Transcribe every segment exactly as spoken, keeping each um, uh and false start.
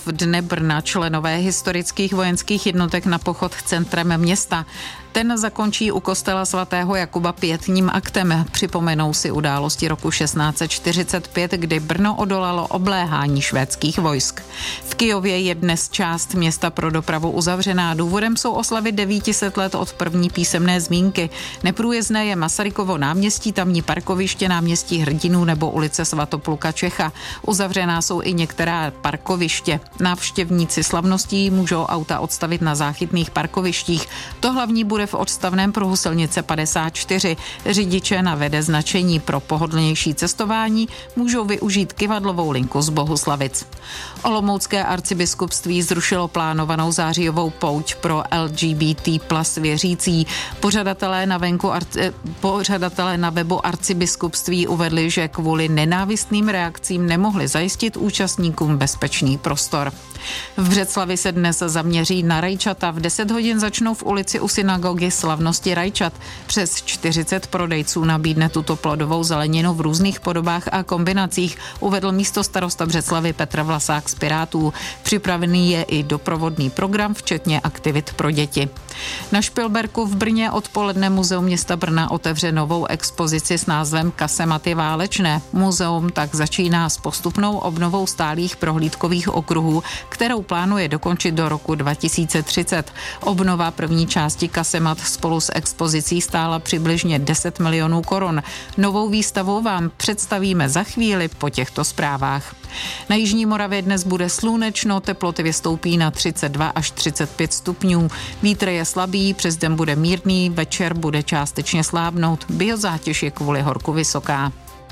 oslav Dne Brna členové historických vojenských jednotek na pochod centrem města. Ten zakončí u kostela svatého Jakuba pietním aktem. Připomenou si události roku šestnáct set čtyřicet pět, kdy Brno odolalo obléhání švédských vojsk. V Kyjově je dnes část města pro dopravu uzavřená. Důvodem jsou oslavy devět set let od první písemné zmínky. Neprůjezdné je Masarykovo náměstí, tamní parkoviště, náměstí Hrdinů nebo ulice Svatopluka Čecha. Uzavřená jsou i některá parkoviště. Návštěvníci slavností můžou auta odstavit na záchytných parkovištích. To hlavní bude v odstavném pruhu silnice padesát čtyři. Řidiče na vede značení pro pohodlnější cestování můžou využít kyvadlovou linku z Bohuslavic. Olomoucké arcibiskupství zrušilo plánovanou zářijovou pouť pro L G B T plus věřící. Pořadatelé na, venku, pořadatelé na webu arcibiskupství uvedli, že kvůli nenávistným reakcím nemohli zajistit účastníkům bezpečný prostor. V Břeclavi se dnes zaměří na rajčata. V deset hodin začnou v ulici u synagogy slavnosti rajčat. Přes čtyřicet prodejců nabídne tuto plodovou zeleninu v různých podobách a kombinacích, uvedl místostarosta Břeclavy Petr Vlasák z Pirátů. Připravený je i doprovodný program, včetně aktivit pro děti. Na Špilberku v Brně odpoledne Muzeum města Brna otevře novou expozici s názvem Kasematy válečné. Muzeum tak začíná s postupnou obnovou stálých prohlídkových okruhů, kterou plánuje dokončit do roku dva tisíce třicet. Obnova první části kasemat spolu s expozicí stála přibližně deset milionů korun. Novou výstavu vám představíme za chvíli po těchto zprávách. Na jižní Moravě dnes bude slunečno, teploty vystoupí na třicet dva až třicet pět stupňů. Vítr je slabý, přes den bude mírný, večer bude částečně slábnout. Biozátěž je kvůli horku vysoká.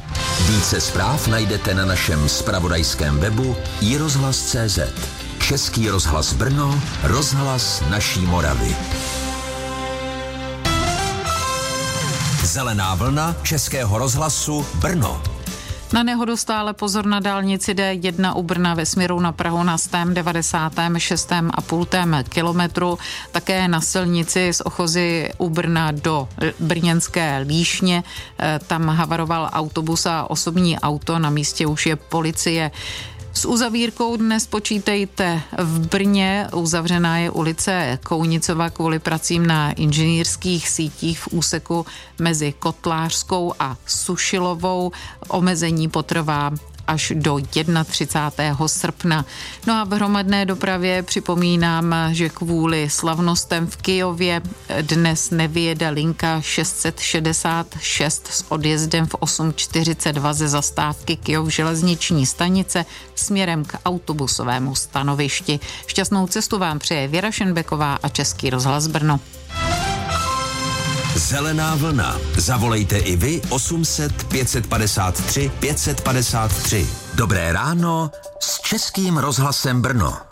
Více zpráv najdete na našem zpravodajském webu i rozhlas tečka cé zet. Český rozhlas Brno, rozhlas naší Moravy. Zelená vlna Českého rozhlasu Brno. Na nehodu stále pozor na dálnici D jedna u Brna ve směru na Prahu na stém devadesátém šestém a půl kilometru. Také na silnici z Ochozy u Brna do brněnské Líšně. Tam havaroval autobus a osobní auto, na místě už je policie. S uzavírkou dnes počítejte v Brně. Uzavřená je ulice Kounicova kvůli pracím na inženýrských sítích v úseku mezi Kotlářskou a Sušilovou. Omezení potrvá až do třicátého prvního srpna. No a v hromadné dopravě připomínám, že kvůli slavnostem v Kyjově dnes nevyjede linka šest set šedesát šest s odjezdem v osm čtyřicet dva ze zastávky Kyjov železniční stanice směrem k autobusovému stanovišti. Šťastnou cestu vám přeje Věra Šenbeková a Český rozhlas Brno. Zelená vlna. Zavolejte i vy osm set pět padesát tři pět padesát tři. Dobré ráno s Českým rozhlasem Brno.